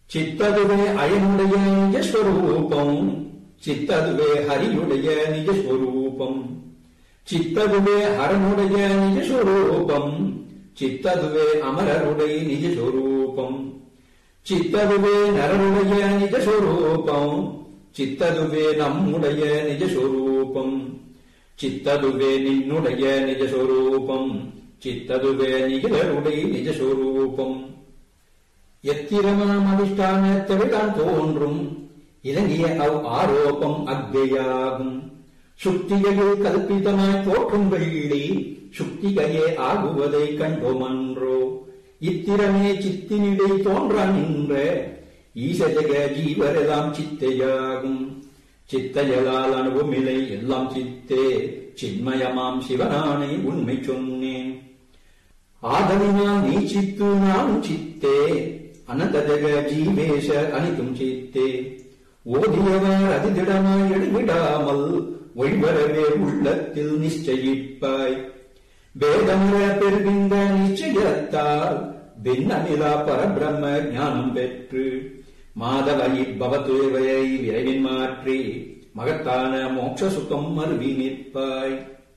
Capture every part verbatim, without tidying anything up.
சித்ததுவே அயனுடைய நிஜஸ்வரூபம், சித்ததுவே ஹரியுடைய நிஜஸ்வரூபம், சித்ததுவே ஹரனுடைய நிஜஸ்வரூபம், சித்ததுவே அமரருடைய நிஜஸ்வரூபம், சித்ததுவே நரருடைய நிஜஸ்வரூபம், சித்ததுவே நம்முடைய நிஜஸ்வரூபம், சித்ததுவே நின்னுடைய நிஜஸ்வரூபம், சித்ததுவே நிகிலருடைய நிஜஸ்வரூபம். எத்திரமாம் அதிஷ்டானத்தவைதான் தோன்றும் இலங்கிய அவ் ஆரோபம் அக்ஞையாகும். சுக்திகையில் கல்பிதமாய் தோற்றும் வெள்ளி சுக்திகையே ஆகுவதை கண்டோமன்றோ. இத்திரமே சித்தினிடை தோன்றா நின்ற ஈசஜக ஜீவரெல்லாம் சித்தையாகும். சித்தையலால் அனுபவமில்லை எல்லாம் சித்தே, சின்மயமாம் சிவனானை உண்மை சொன்னேன். ஆதலினால் நீ சித்து நானும் சித்தே, அனந்தஜக ஜீவேஷ அனைத்தும் சித்தே. ஓதியவர் அதிதிடமாய் எடுவிடாமல் ஒழிவரவே உள்ளத்தில் நிச்சயிப்பாய். வேதமுற பெறுகின்ற நிச்சயத்தால் பின்னமிலா பரபிரம்ம ஞானம் பெற்று மாதவயி பவத்துவையை விரைவின் மாற்றி மகத்தான மோட்ச சுகம் மருவி நிற்பாய்.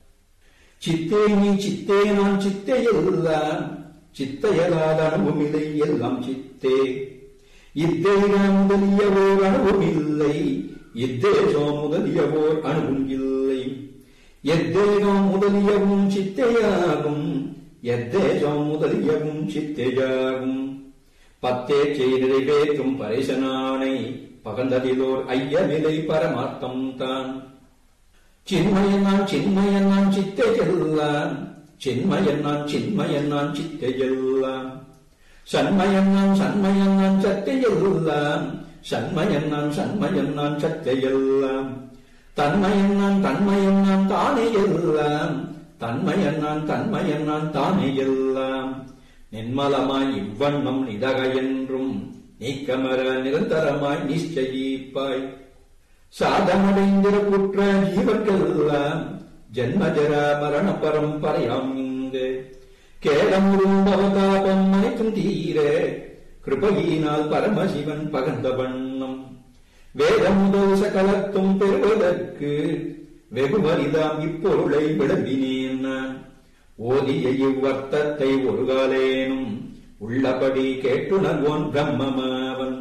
சித்தே நீ சித்தே நான் சித்தே எல்லாம், சித்தையலாத அனுபவமில்லை எல்லாம் சித்தே. இத்தேகம் முதலியவோர் அனுபவமில்லை, இத்தேசம் முதலியவோர் அனுபவம் இல்லை. எத்தேகம் முதலியவும் சித்தையாகும், எத்தேசம் முதலியவும் சித்தையாகும். பத்தேச்சை நிறைவேற்றும் பரேசனானை பகந்ததிலோர் ஐயமில்லை பரமார்த்தம் தான். சின்மயன் நான் சின்மயன் நான் சித்தையெல்லாம், சின்மயன் நான் சின்மயன் நான் சித்தையெல்லாம். சண்மயன் நான் சண்மயன் நான் சத்தையெல்லாம், சண்மயன் நான் சண்மயன் நான் சத்தையெல்லாம். தன்மயன் நான் தன்மயன் நான் தானே எல்லாம், தன்மயன் நான் தன்மயன் நான் தானே எல்லாம். நின்மலமாய் இவ்வண்ணம் நிதக என்றும் நீக்கமர நிரந்தரமாய் நிச்சயிப்பாய். சாதமடைந்திர குற்ற ஜீவர்களெல்லாம் ஜன்மஜர மரண பரம்பரையாம் இங்கு. கேடமுறும் பவதாபம் அனைத்தும் தீர கிருபையினால் பரமசிவன் பகந்த வண்ணம். வேதமுதல் சகலத்தும் பெறுவதற்கு வெகுமரிதாம் இப்பொருளை விளம்பினேன் நான். ஓதிய இவ்வர்த்தத்தை ஒரு காலேனும் உள்ளபடி கேட்டுணர்வோன் பிரம்மமாவன்.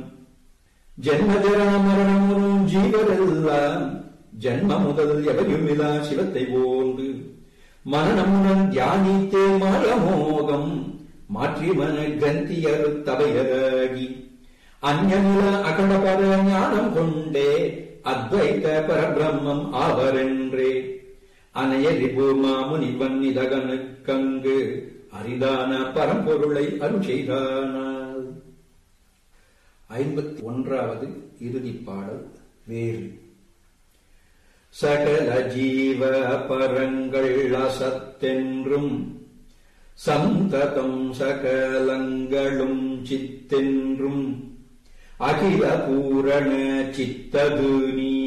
ஜன்மஜரா மரணமுறும் ஜீவரெல்லாம் ஜன்ம முதல் எவையுமிலா சிவத்தை போன்று மரணமுடன் தியானித்தே மாயமோகம் மாற்றி மன கிரந்தியரு தவையராகி அந்நில அகண்டபர ஞானம் கொண்டே அத்வைத பரபிரம்மம் ஆவரென்றே. அனையறிபு மாமுனிவன் இதகனுக்கங்கு அரிதான பரம்பொருளை அருள் செய்தானால். ஐம்பத்தி ஒன்றாவது இறுதி பாடல் வேறு. சகல ஜீவ பரங்கள் அசத்தென்றும் சந்ததம் சகலங்களும் சித்தென்றும் அகில பூரண சித்தது நீ